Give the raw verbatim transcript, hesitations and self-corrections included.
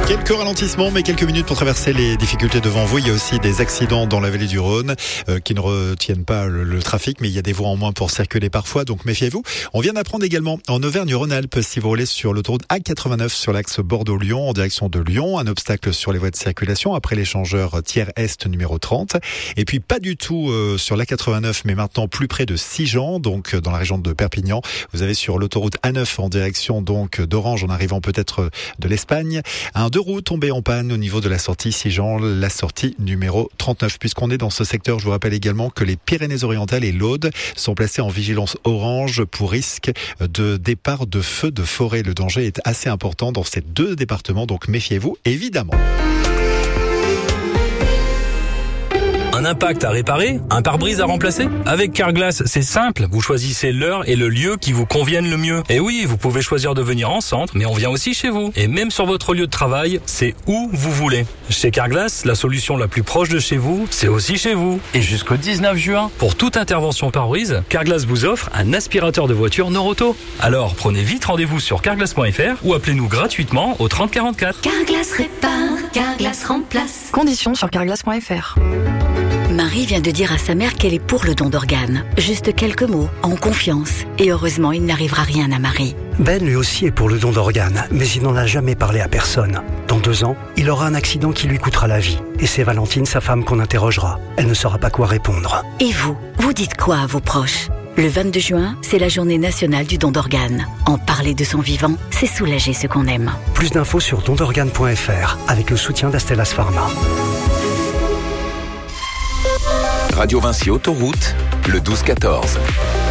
Quelques ralentissements, mais quelques minutes pour traverser les difficultés devant vous. Il y a aussi des accidents dans la vallée du Rhône euh, qui ne retiennent pas le, le trafic, mais il y a des voies en moins pour circuler parfois, donc méfiez-vous. On vient d'apprendre également en Auvergne-Rhône-Alpes, si vous roulez sur l'autoroute A quatre-vingt-neuf sur l'axe Bordeaux-Lyon en direction de Lyon, un obstacle sur les voies de circulation après l'échangeur Thiers-Est numéro trente. Et puis pas du tout euh, sur l'A quatre-vingt-neuf, mais maintenant plus près de Sigean, donc dans la région de Perpignan. Vous avez sur l'autoroute A neuf en direction donc d'Orange en arrivant peut-être de l'Espagne, un deux roues tombé en panne au niveau de la sortie Sigean, la sortie numéro trente-neuf. Puisqu'on est dans ce secteur, je vous rappelle également que les Pyrénées-Orientales et l'Aude sont placés en vigilance orange pour risque de départ de feux de forêt. Le danger est assez important dans ces deux départements, donc méfiez-vous évidemment. Un impact à réparer? Un pare-brise à remplacer? Avec Carglass, c'est simple. Vous choisissez l'heure et le lieu qui vous conviennent le mieux. Et oui, vous pouvez choisir de venir en centre, mais on vient aussi chez vous. Et même sur votre lieu de travail, c'est où vous voulez. Chez Carglass, la solution la plus proche de chez vous, c'est aussi chez vous. Et jusqu'au dix-neuf juin, pour toute intervention pare-brise, Carglass vous offre un aspirateur de voiture Noroto. Alors, prenez vite rendez-vous sur carglass point f r ou appelez-nous gratuitement au trente quarante-quatre. Carglass répare, Carglass remplace. Conditions sur carglass point f r. Marie vient de dire à sa mère qu'elle est pour le don d'organes. Juste quelques mots, en confiance. Et heureusement, il n'arrivera rien à Marie. Ben lui aussi est pour le don d'organes, mais il n'en a jamais parlé à personne. Dans deux ans, il aura un accident qui lui coûtera la vie. Et c'est Valentine, sa femme, qu'on interrogera. Elle ne saura pas quoi répondre. Et vous, vous dites quoi à vos proches ? Le vingt-deux juin, c'est la journée nationale du don d'organes. En parler de son vivant, c'est soulager ceux qu'on aime. Plus d'infos sur don d'organes point f r avec le soutien d'Astellas Pharma. Radio Vinci Autoroute, le douze quatorze.